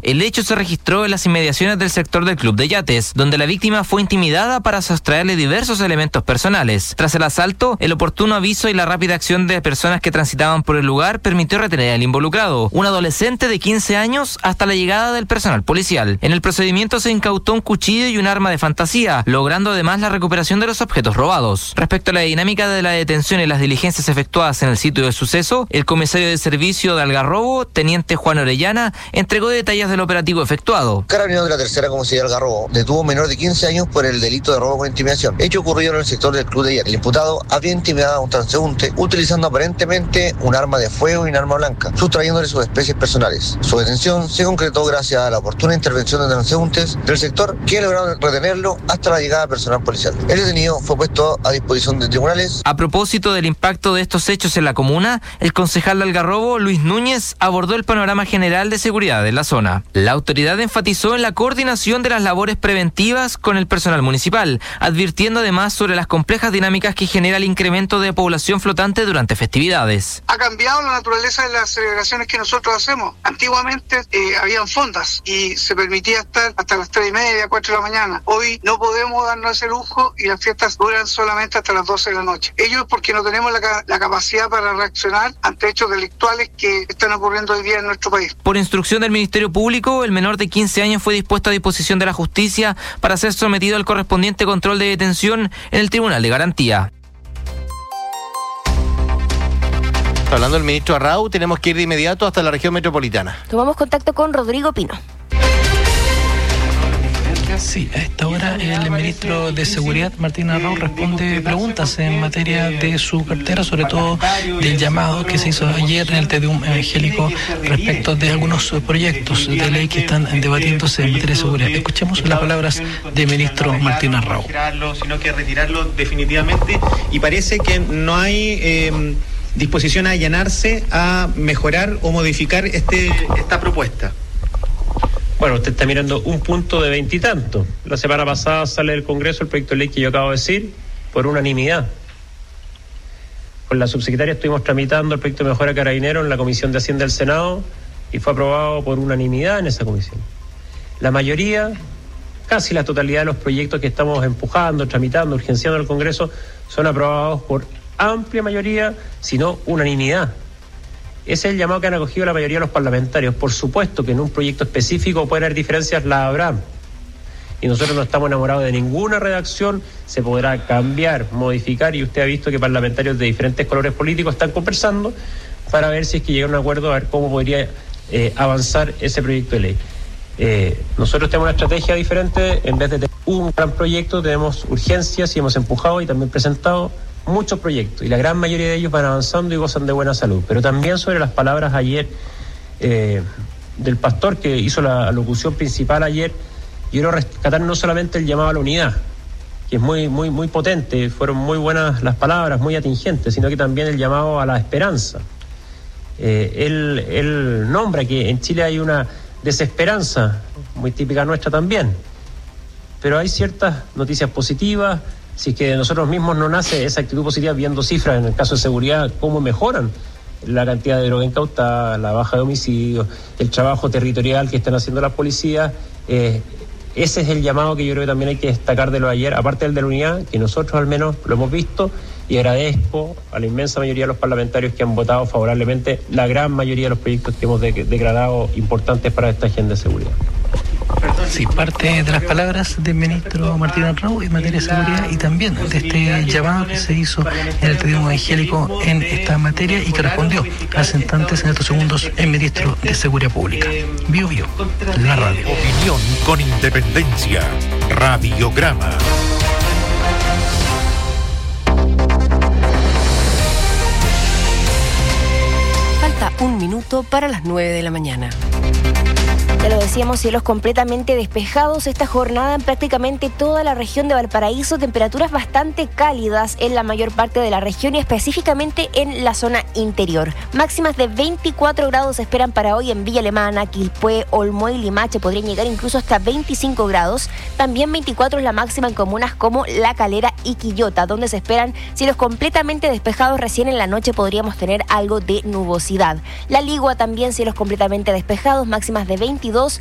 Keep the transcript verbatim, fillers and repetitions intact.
El hecho se registró en las inmediaciones del sector del Club de Yates, donde la víctima fue intimidada para sustraerle diversos elementos personales. Tras el asalto, el oportuno aviso y la rápida acción de personas que transitaban por el lugar permitió retener al involucrado, un adolescente de quince años, hasta la llegada del personal policial. En el procedimiento se incautó un cuchillo y un arma de fantasía, logrando además la recuperación de los objetos robados. Respecto a la dinámica de la detención y las diligencias efectuadas en el sitio del suceso, el comisario de servicio de Algarrobo, teniente Juan Orellana, entregó detalles del operativo efectuado. Carabineros de la tercera comisaría de Algarrobo detuvo a un menor de quince años por el delito de robo con intimidación, hecho ocurrido en el sector del Club de Yates. El imputado había intimidado a un transeúnte utilizando aparentemente un arma de fuego y un arma blanca, sustrayéndole sus especies personales. Su detención se concretó gracias a la oportuna intervención de transeúntes del sector que lograron retenerlo hasta la llegada del personal policial. El detenido fue puesto a disposición de tribunales. A propósito del impacto de estos hechos en la comuna, el concejal de Algarrobo, Luis Núñez, abordó el panorama general de seguridad en la zona. La autoridad enfatizó en la coordinación de las labores preventivas con el personal municipal, advirtiendo además sobre las complejas dinámicas que genera el incremento de población flotante durante festividades. Ha cambiado la naturaleza de las celebraciones que nosotros hacemos. Antiguamente eh, habían fondas y se permitía estar hasta las tres y media, cuatro de la mañana. Hoy no podemos darnos ese lujo y las fiestas duran solamente hasta las doce de la noche. Ello es porque no tenemos la, la capacidad para reaccionar ante hechos delictuales que están ocurriendo hoy día en nuestro país. Por instrucción del Ministerio Público, el menor de quince años fue dispuesto a disposición de la justicia para ser sometido al correspondiente control de detención en el Tribunal de Garantía. Hablando del ministro Arrau, tenemos que ir de inmediato hasta la región metropolitana. Tomamos contacto con Rodrigo Pino. Sí, a esta hora el ministro de Seguridad, Martín Arrau, responde preguntas en materia de su cartera, sobre todo del llamado que se hizo ayer en el Tedeum Evangélico respecto de algunos proyectos de ley que están debatiéndose en materia de seguridad. Escuchemos las palabras del ministro Martín Arrau. Sino que retirarlo definitivamente, y parece que no hay eh, disposición a allanarse a mejorar o modificar este esta propuesta. Bueno, usted está mirando un punto de veintitantos. La semana pasada sale del Congreso el proyecto de ley que yo acabo de decir por unanimidad. Con la subsecretaria estuvimos tramitando el proyecto de mejora carabinero en la Comisión de Hacienda del Senado y fue aprobado por unanimidad en esa comisión. La mayoría, casi la totalidad de los proyectos que estamos empujando, tramitando, urgenciando al Congreso son aprobados por amplia mayoría, si no unanimidad. Ese es el llamado que han acogido la mayoría de los parlamentarios. Por supuesto que en un proyecto específico pueden haber diferencias, las habrá. Y nosotros no estamos enamorados de ninguna redacción, se podrá cambiar, modificar, y usted ha visto que parlamentarios de diferentes colores políticos están conversando para ver si es que llega a un acuerdo, a ver cómo podría eh, avanzar ese proyecto de ley. Eh, nosotros tenemos una estrategia diferente, en vez de tener un gran proyecto, tenemos urgencias y hemos empujado y también presentado muchos proyectos, y la gran mayoría de ellos van avanzando y gozan de buena salud. Pero también sobre las palabras ayer eh, del pastor que hizo la locución principal ayer, yo quiero rescatar no solamente el llamado a la unidad, que es muy, muy, muy potente, fueron muy buenas las palabras, muy atingentes, sino que también el llamado a la esperanza. Eh, él, él nombra que en Chile hay una desesperanza, muy típica nuestra también, pero hay ciertas noticias positivas. Si es que de nosotros mismos no nace esa actitud positiva, viendo cifras en el caso de seguridad, cómo mejoran la cantidad de droga incautada, la baja de homicidios, el trabajo territorial que están haciendo las policías. Eh, ese es el llamado que yo creo que también hay que destacar de lo de ayer, aparte del de la unidad, que nosotros al menos lo hemos visto, y agradezco a la inmensa mayoría de los parlamentarios que han votado favorablemente la gran mayoría de los proyectos que hemos de- declarado importantes para esta agenda de seguridad. Sí, parte de las palabras del ministro Martín Arrau en materia de seguridad y también de este llamado que se hizo en el Tedeum Evangélico en esta materia y que respondió hace instantes, en estos segundos, el ministro de Seguridad Pública. Bio Bio, la radio. Opinión con independencia. Radiograma. Falta un minuto para las nueve de la mañana. Ya lo decíamos, cielos completamente despejados esta jornada en prácticamente toda la región de Valparaíso, temperaturas bastante cálidas en la mayor parte de la región y específicamente en la zona interior. Máximas de veinticuatro grados se esperan para hoy en Villa Alemana, Quilpué, Olmué y Limache, podrían llegar incluso hasta veinticinco grados. También veinticuatro es la máxima en comunas como La Calera y Quillota, donde se esperan cielos completamente despejados. Recién en la noche podríamos tener algo de nubosidad. La Ligua también cielos completamente despejados, máximas de veintidós